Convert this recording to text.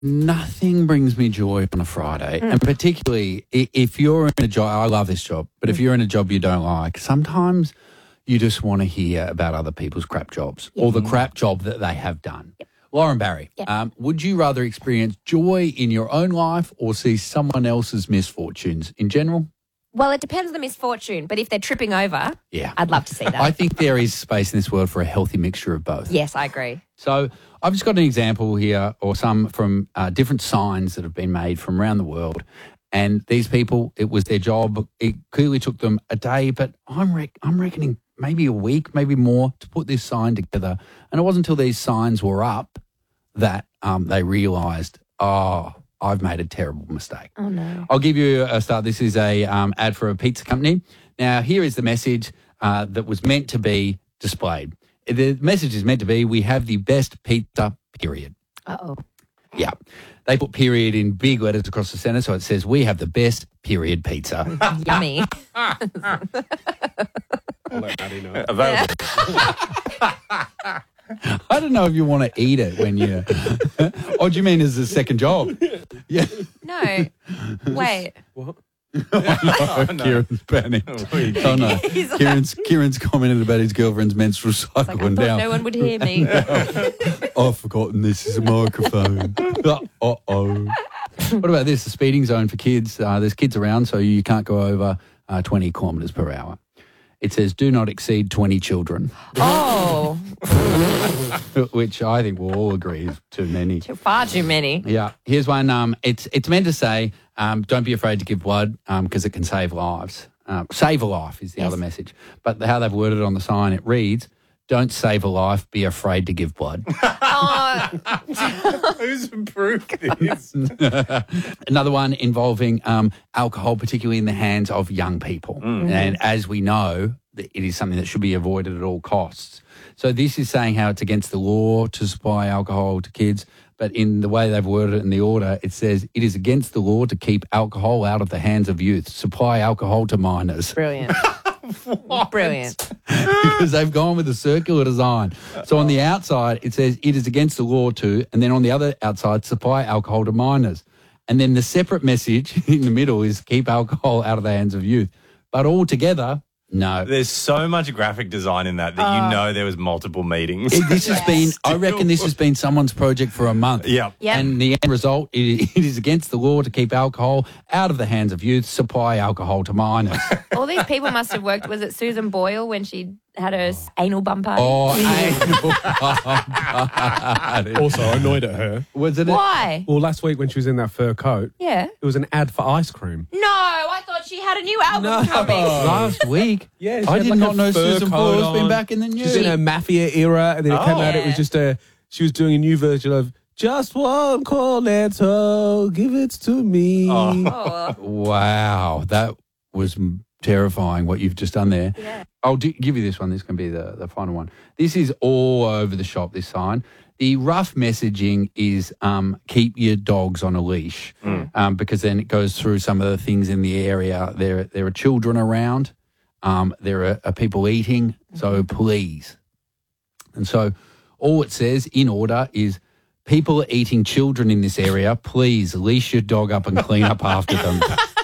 Nothing brings me joy on a Friday, and particularly if you're in a job, I love this job, but if you're in a job you don't like, sometimes you just want to hear about other people's crap jobs or the crap job that they have done. Lauren Barry, would you rather experience joy in your own life or see someone else's misfortunes in general? Well, it depends on the misfortune, but if they're tripping over, I'd love to see that. I think there is space in this world for a healthy mixture of both. Yes, I agree. So I've just got an example here, or some from different signs that have been made from around the world. And these people, it was their job. It clearly took them a day, but I'm reckoning maybe a week, maybe more, to put this sign together. And it wasn't until these signs were up that they realised, I've made a terrible mistake. Oh, no. I'll give you a start. This is a ad for a pizza company. Now, here is the message that was meant to be displayed. The message is meant to be, we have the best pizza, period. Uh-oh. Yeah. They put period in big letters across the centre, so it says, we have the best, period, pizza. Yummy. I'll let Maddie know. Available. I don't know if you want to eat it when you... Or do you mean as a second job? Yeah. No. Wait. What? Oh, no. Kieran's panicked. Oh, no. Kieran's commented about his girlfriend's menstrual cycle. It's like, I thought no one would hear me. I've forgotten this is a microphone. Uh-oh. What about this? The speeding zone for kids. There's kids around, so you can't go over 20 kilometres per hour. It says, do not exceed 20 children. Oh. Which I think we'll all agree is too many. Far too many. Yeah. Here's one. It's meant to say, don't be afraid to give blood because it can save lives. Save a life is the other message. But how they've worded it on the sign, it reads, don't save a life, be afraid to give blood. Who's improved this? Another one involving alcohol, particularly in the hands of young people. And as we know, it is something that should be avoided at all costs. So this is saying how it's against the law to supply alcohol to kids, but in the way they've worded it in the order, it says it is against the law to keep alcohol out of the hands of youth. Supply alcohol to minors. Brilliant. Brilliant. Because they've gone with a circular design. So on the outside, it says it is against the law to, and then on the other outside, supply alcohol to minors. And then the separate message in the middle is keep alcohol out of the hands of youth. But all together, no. There's so much graphic design in that you know there was multiple meetings. This has been, I reckon this has been someone's project for a month. Yep. And the end result, it is against the law to keep alcohol out of the hands of youth, supply alcohol to minors. All these people must have worked. Was it Susan Boyle when she had her anal bum party? Also annoyed at her. Was it? Why? Well, last week when she was in that fur coat, Yeah. it was an ad for ice cream. No, I thought she had a new album coming. Last week? Yeah, she I had did like not a know fur Susan coat Boyle's been on. back in the news. She's in her mafia era, and then it came out, it was just she was doing a new version of Just One Cornetto, Give It To Me. Oh. Wow, that was terrifying what you've just done there. Yeah. I'll give you this one. This can be the final one. This is all over the shop, this sign. The rough messaging is keep your dogs on a leash because then it goes through some of the things in the area. There are children around. There are people eating. So please. And so all it says in order is people are eating children in this area. Please leash your dog up and clean up after them.